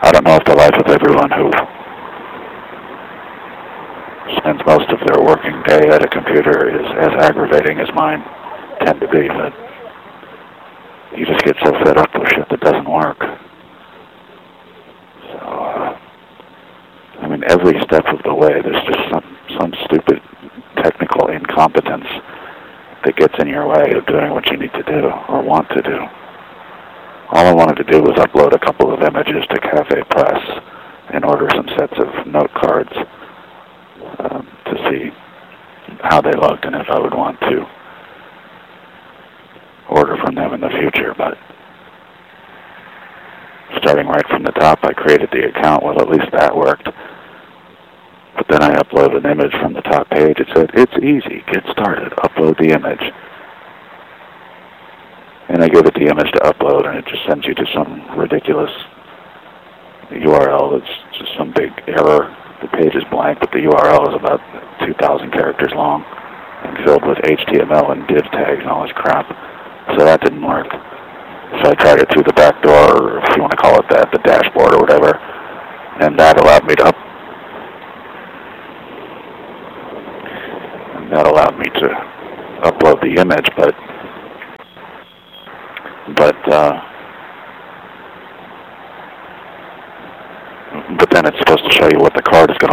I don't know if the life of everyone who spends most of their working day at a computer is as aggravating as mine tend to be, but you just get so fed up with shit that doesn't work. So, I mean, every step of the way, there's just some stupid technical incompetence that gets in your way of doing what you need to do or want to do. All I wanted to do was upload a couple of images to Cafe Press and order some sets of note cards to see how they looked and if I would want to order from them in the future. But starting right from the top, I created the account. Well, at least that worked. But then I uploaded an image from the top page. It said, "It's easy. Get started. Upload the image." And I give it the image to upload, and it just sends you to some ridiculous URL that's just some big error. The page is blank, but the URL is about 2,000 characters long and filled with HTML and div tags and all this crap. So that didn't work. So I tried it through the back door, or if you want to call it that, the dashboard or whatever, and that allowed me to upload the image, but then it's supposed to show you what the card is going to